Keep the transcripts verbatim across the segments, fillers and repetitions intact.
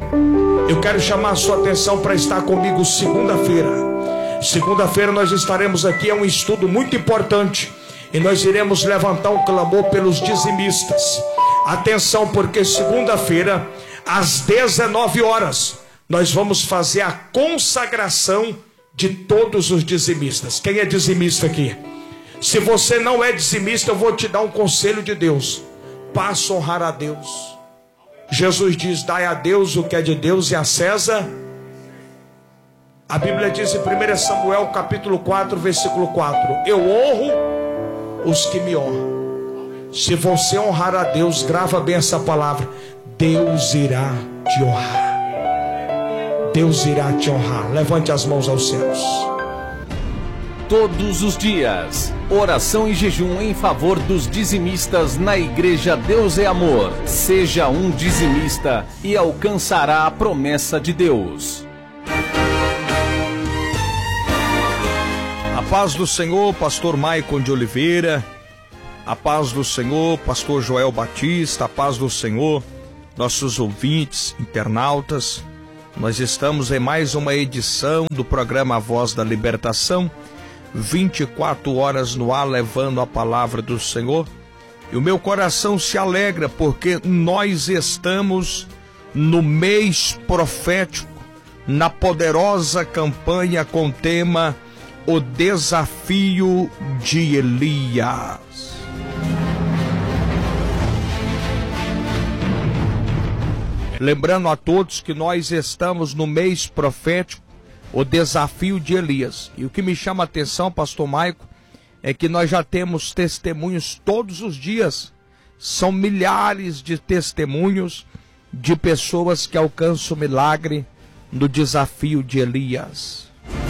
Eu quero chamar a sua atenção para estar comigo segunda-feira. Segunda-feira nós estaremos aqui, é um estudo muito importante. E nós iremos levantar um clamor pelos dizimistas. Atenção, porque segunda-feira, às dezenove horas, nós vamos fazer a consagração de todos os dizimistas. Quem é dizimista aqui? Se você não é dizimista, eu vou te dar um conselho de Deus. Passa a honrar a Deus. Jesus diz: dai a Deus o que é de Deus e a César. A Bíblia diz em primeiro Samuel capítulo quatro, versículo quatro: eu honro os que me honram. Se você honrar a Deus, grava bem essa palavra, Deus irá te honrar. Deus irá te honrar. Levante as mãos aos céus. Todos os dias, oração e jejum em favor dos dizimistas na Igreja Deus é Amor. Seja um dizimista e alcançará a promessa de Deus. A paz do Senhor, pastor Maicon de Oliveira. A paz do Senhor, pastor Joel Batista. A paz do Senhor, nossos ouvintes, internautas. Nós estamos em mais uma edição do programa A Voz da Libertação. vinte e quatro horas no ar, levando a palavra do Senhor. E o meu coração se alegra porque nós estamos no mês profético, na poderosa campanha com o tema O Desafio de Elias. Lembrando a todos que nós estamos no mês profético, o desafio de Elias. E o que me chama a atenção, pastor Maico, é que nós já temos testemunhos todos os dias. São milhares de testemunhos de pessoas que alcançam o milagre no desafio de Elias.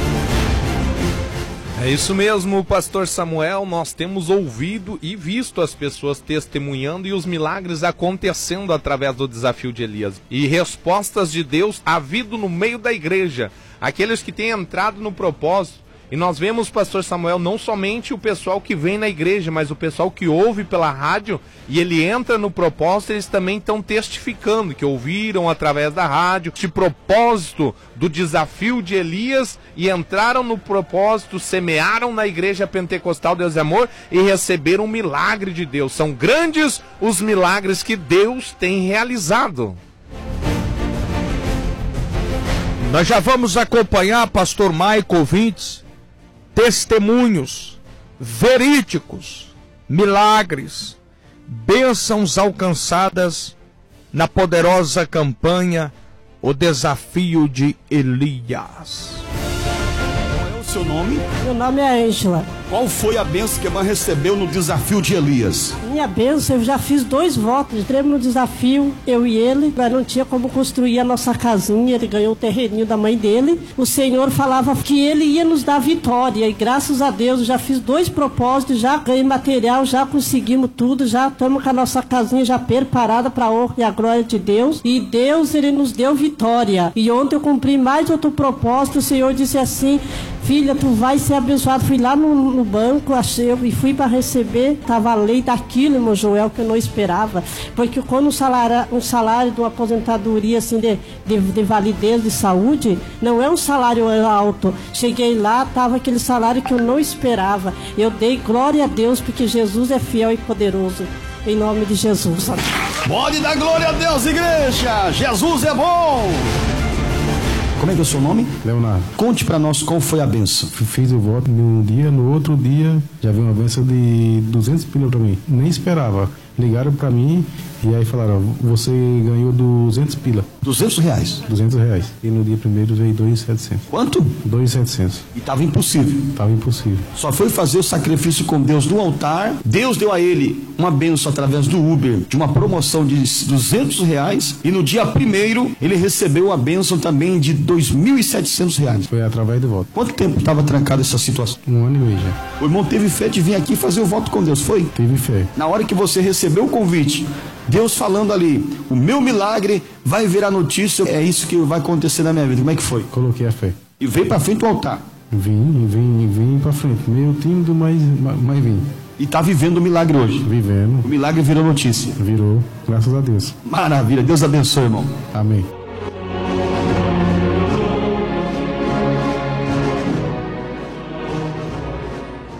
É isso mesmo, pastor Samuel, nós temos ouvido e visto as pessoas testemunhando e os milagres acontecendo através do desafio de Elias. E respostas de Deus havido no meio da igreja, aqueles que têm entrado no propósito. E nós vemos, pastor Samuel, não somente o pessoal que vem na igreja, mas o pessoal que ouve pela rádio e ele entra no propósito, eles também estão testificando que ouviram através da rádio este propósito do desafio de Elias e entraram no propósito, semearam na igreja pentecostal Deus é Amor e receberam um milagre de Deus. São grandes os milagres que Deus tem realizado. Nós já vamos acompanhar, pastor Maico, ouvintes, testemunhos verídicos, milagres, bênçãos alcançadas na poderosa campanha O Desafio de Elias. Qual é o seu nome? Meu nome é Ângela. Qual foi a bênção que a irmã recebeu no desafio de Elias? Minha bênção, eu já fiz dois votos, entremos no desafio, eu e ele, mas não tinha como construir a nossa casinha, ele ganhou o terreninho da mãe dele. O Senhor falava que ele ia nos dar vitória e graças a Deus eu já fiz dois propósitos, já ganhei material, já conseguimos tudo, já estamos com a nossa casinha já preparada para a honra e a glória de Deus. E Deus, ele nos deu vitória. E ontem eu cumpri mais outro propósito, o Senhor disse assim: filha, tu vai ser abençoado. Fui lá no, no banco, achei, e fui para receber, estava a lei daquilo, irmão Joel, que eu não esperava, porque quando um salário, um salário de uma aposentadoria assim, de, de, de validez de saúde, não é um salário alto. Cheguei lá, estava aquele salário que eu não esperava. Eu dei glória a Deus, porque Jesus é fiel e poderoso. Em nome de Jesus. Pode dar glória a Deus, igreja! Jesus é bom! Como é que é o seu nome? Leonardo. Conte pra nós qual foi a benção. Fiz o voto num dia, no outro dia já veio uma benção de duzentos pila pra mim. Nem esperava. Ligaram pra mim e aí falaram: você ganhou duzentos pila. duzentos reais? duzentos reais. E no dia primeiro veio dois mil e setecentos. Quanto? dois mil e setecentos. E tava impossível? Tava impossível. Só foi fazer o sacrifício com Deus no altar. Deus deu a ele uma benção através do Uber, de uma promoção de duzentos reais. E no dia primeiro ele recebeu a benção também de dois mil e setecentos reais. Foi através do voto. Quanto tempo estava trancada essa situação? Um ano e meio já. O irmão teve fé de vir aqui fazer o voto com Deus, foi? Teve fé. Na hora que você recebeu o convite, Deus falando ali: o meu milagre vai virar notícia, é isso que vai acontecer na minha vida. Como é que foi? Coloquei a fé. E veio pra frente do altar. Vim, vim, vim pra frente. Meio tímido, mas, mas vim. E tá vivendo o milagre hoje. Vivendo. O milagre virou notícia. Virou, graças a Deus. Maravilha. Deus abençoe, irmão. Amém.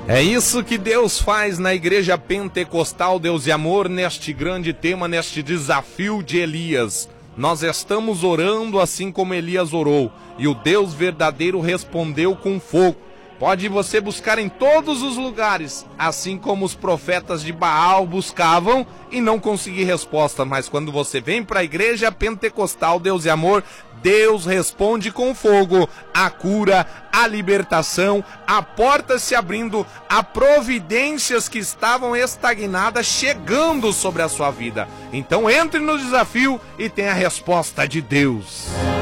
É isso que Deus faz na Igreja Pentecostal Deus e Amor, neste grande tema, neste desafio de Elias. Nós estamos orando assim como Elias orou, e o Deus verdadeiro respondeu com fogo. Pode você buscar em todos os lugares, assim como os profetas de Baal buscavam e não conseguir resposta. Mas quando você vem para a Igreja Pentecostal Deus e Amor, Deus responde com fogo, a cura, a libertação, a porta se abrindo, a providências que estavam estagnadas chegando sobre a sua vida. Então entre no desafio e tenha a resposta de Deus.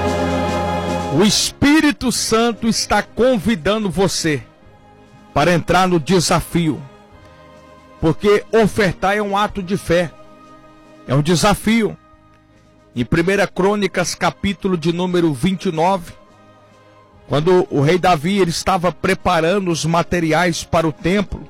O Espírito Santo está convidando você para entrar no desafio, porque ofertar é um ato de fé, é um desafio. Em primeira Crônicas, capítulo de número vinte e nove, quando o rei Davi ele estava preparando os materiais para o templo,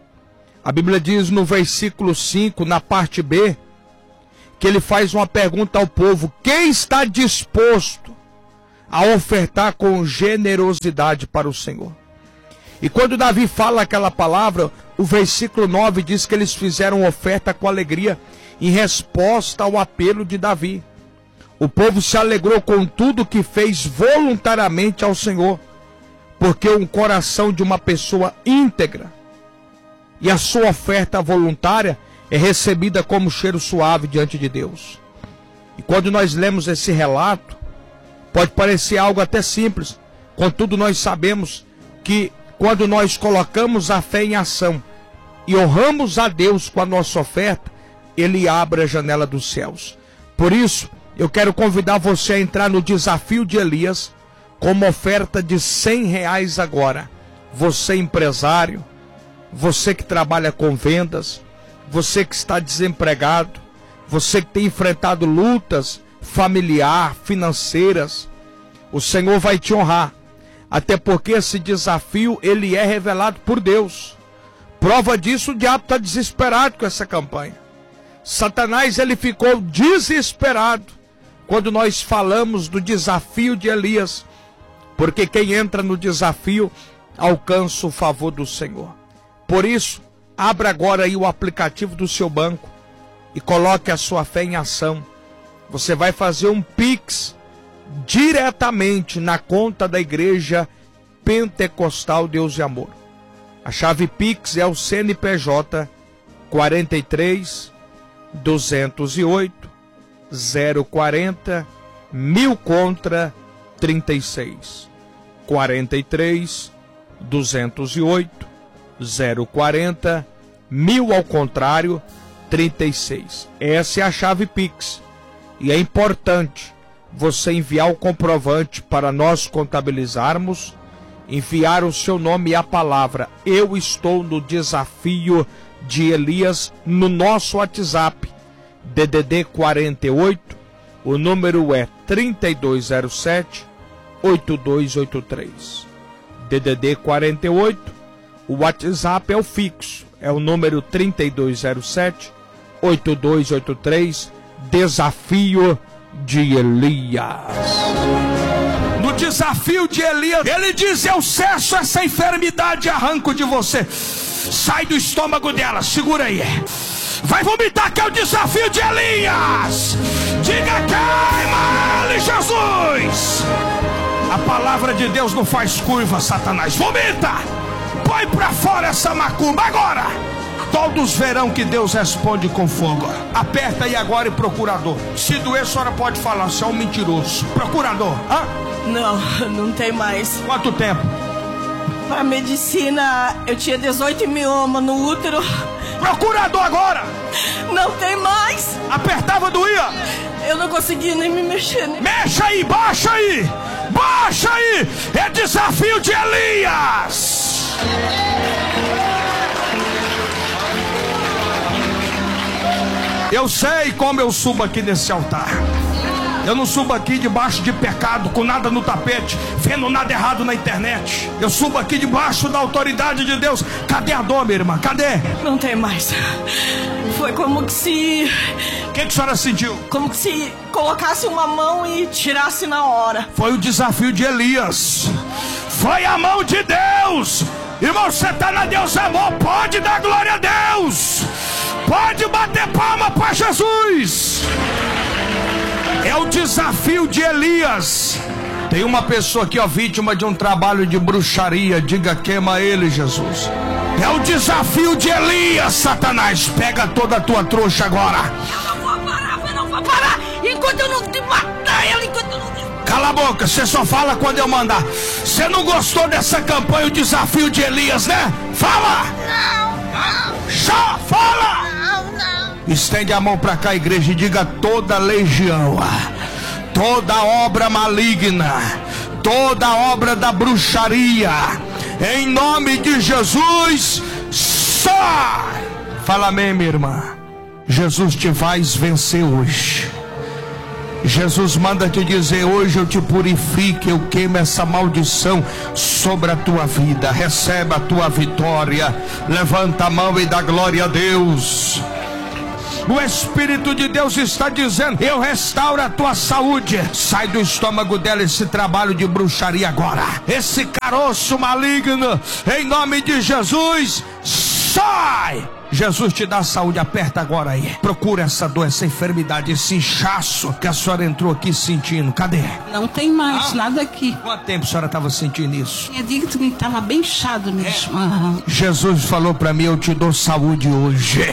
a Bíblia diz no versículo cinco, na parte B, que ele faz uma pergunta ao povo: quem está disposto a ofertar com generosidade para o Senhor? E quando Davi fala aquela palavra, o versículo nove diz que eles fizeram oferta com alegria, em resposta ao apelo de Davi. O povo se alegrou com tudo que fez voluntariamente ao Senhor, porque um coração de uma pessoa íntegra e a sua oferta voluntária é recebida como cheiro suave diante de Deus. E quando nós lemos esse relato, pode parecer algo até simples, contudo nós sabemos que quando nós colocamos a fé em ação e honramos a Deus com a nossa oferta, Ele abre a janela dos céus. Por isso, eu quero convidar você a entrar no desafio de Elias com uma oferta de cem reais agora. Você empresário, você que trabalha com vendas, você que está desempregado, você que tem enfrentado lutas familiar, financeiras, o Senhor vai te honrar, até porque esse desafio ele é revelado por Deus. Prova disso, o diabo está desesperado com essa campanha. Satanás ele ficou desesperado quando nós falamos do desafio de Elias, porque quem entra no desafio alcança o favor do Senhor. Por isso, abra agora aí o aplicativo do seu banco e coloque a sua fé em ação. Você vai fazer um Pix diretamente na conta da Igreja Pentecostal Deus e Amor. A chave Pix é o C N P J quarenta e três, duzentos e oito, zero quarenta, mil contra trinta e seis. quarenta e três, duzentos e oito, zero quarenta, mil ao contrário, trinta e seis. Essa é a chave Pix. E é importante você enviar o comprovante para nós contabilizarmos, enviar o seu nome e a palavra "Eu estou no desafio de Elias" no nosso WhatsApp, D D D quarenta e oito, o número é trinta e dois zero sete, oito dois oito três. D D D quarenta e oito, o WhatsApp é o fixo, é o número trinta e dois zero sete, oito dois oito três, desafio de Elias. No desafio de Elias, ele diz: eu cesso essa enfermidade e arranco de você. Sai do estômago dela, segura aí. Vai vomitar, que é o desafio de Elias. Diga: queima ele, Jesus. A palavra de Deus não faz curva, Satanás. Vomita, põe pra fora essa macumba agora. Todos verão que Deus responde com fogo. Aperta aí agora e procurador. Se doer, a senhora pode falar, você é um mentiroso. Procurador, hã? Não, não tem mais. Quanto tempo? Para medicina, eu tinha dezoito mioma no útero. Procurador agora! Não tem mais. Apertava, doía? Eu não conseguia nem me mexer. Nem... Mexa aí, baixa aí! Baixa aí! É desafio de Elias! Eu sei como eu subo aqui nesse altar. Eu não subo aqui debaixo de pecado, com nada no tapete, vendo nada errado na internet. Eu subo aqui debaixo da autoridade de Deus. Cadê a dor, minha irmã? Cadê? Não tem mais. Foi como que se... O que, que a senhora sentiu? Como que se colocasse uma mão e tirasse na hora. Foi o desafio de Elias. Foi a mão de Deus. Irmão, você está na Deus é Amor, pode dar glória a Deus. Pode bater palma para Jesus. É o desafio de Elias. Tem uma pessoa aqui, ó, vítima de um trabalho de bruxaria. Diga, queima ele, Jesus. É o desafio de Elias, Satanás. Pega toda a tua trouxa agora. Eu não vou parar, eu não vou parar enquanto eu não te matar ela, enquanto eu não te... Cala a boca, você só fala quando eu mandar. Você não gostou dessa campanha, o desafio de Elias, né? Fala! Não, não. Só fala! Não, não. Estende a mão pra cá, igreja, e diga: toda legião, toda obra maligna, toda obra da bruxaria, em nome de Jesus, sai! Fala amém, minha irmã. Jesus te faz vencer hoje. Jesus manda te dizer: hoje eu te purifico, eu queimo essa maldição sobre a tua vida. Recebe a tua vitória. Levanta a mão e dá glória a Deus. O Espírito de Deus está dizendo: eu restauro a tua saúde. Sai do estômago dela esse trabalho de bruxaria agora, esse caroço maligno, em nome de Jesus, sai! Jesus te dá saúde, aperta agora aí. Procura essa dor, essa enfermidade, esse inchaço que a senhora entrou aqui sentindo. Cadê? Não tem mais ah, nada aqui. Quanto tempo a senhora estava sentindo isso? Eu digo que estava bem inchado mesmo. É. Ah. Jesus falou para mim: eu te dou saúde hoje.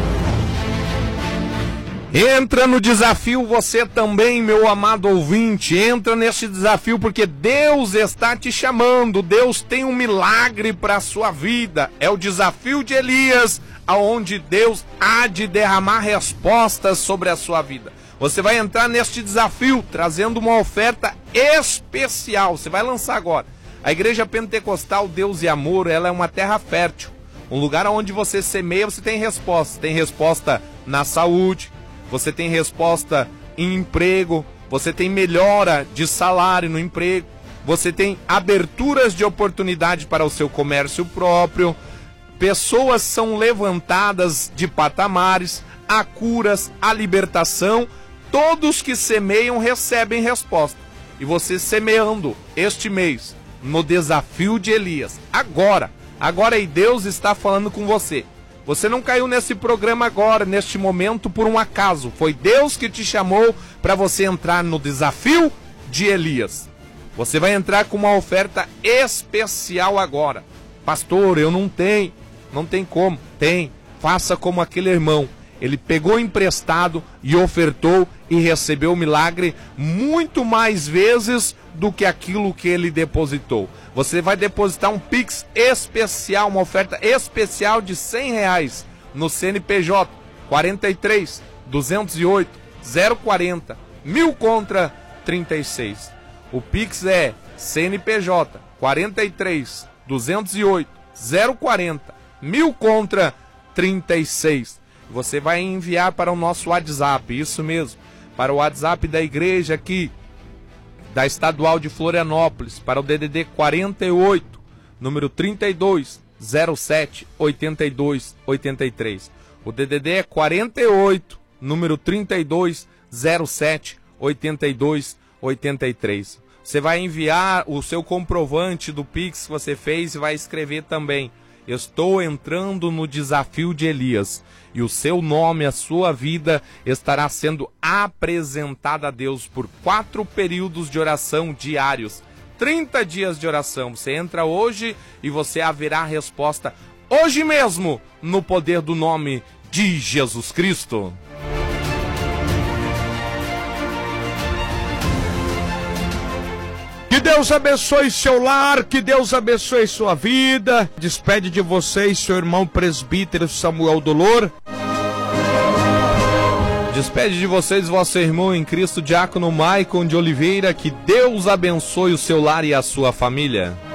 Entra no desafio você também, meu amado ouvinte. Entra nesse desafio porque Deus está te chamando. Deus tem um milagre para a sua vida. É o desafio de Elias, aonde Deus há de derramar respostas sobre a sua vida. Você vai entrar neste desafio trazendo uma oferta especial. Você vai lançar agora. A Igreja Pentecostal Deus e Amor, ela é uma terra fértil. Um lugar onde você semeia, você tem resposta. Tem resposta na saúde. Você tem resposta em emprego, você tem melhora de salário no emprego, você tem aberturas de oportunidade para o seu comércio próprio, pessoas são levantadas de patamares, há curas, há libertação, todos que semeiam recebem resposta. E você semeando este mês no desafio de Elias, agora, agora aí Deus está falando com você. Você não caiu nesse programa agora, neste momento, por um acaso. Foi Deus que te chamou para você entrar no desafio de Elias. Você vai entrar com uma oferta especial agora. Pastor, eu não tenho. Não tem como. Tem. Faça como aquele irmão. Ele pegou emprestado e ofertou e recebeu o milagre muito mais vezes do que aquilo que ele depositou. Você vai depositar um Pix especial, uma oferta especial de cem reais no C N P J quarenta e três, duzentos e oito, zero quarenta, mil contra trinta e seis. O Pix é C N P J quarenta e três, duzentos e oito, zero quarenta, mil contra trinta e seis. Você vai enviar para o nosso WhatsApp, isso mesmo, para o WhatsApp da igreja aqui, da Estadual de Florianópolis, para o D D D quarenta e oito, número trinta e dois, zero sete, oitenta e dois, oitenta e três. O D D D é quarenta e oito, número trinta e dois, zero sete, oitenta e dois, oitenta e três. Você vai enviar o seu comprovante do Pix que você fez e vai escrever também: estou entrando no desafio de Elias. E o seu nome, a sua vida estará sendo apresentada a Deus por quatro períodos de oração diários. trinta dias de oração. Você entra hoje e você haverá resposta hoje mesmo, no poder do nome de Jesus Cristo. Que Deus abençoe seu lar, que Deus abençoe sua vida. Despede de vocês seu irmão presbítero Samuel Dolor. Despede de vocês vosso irmão em Cristo, diácono Maicon de Oliveira. Que Deus abençoe o seu lar e a sua família.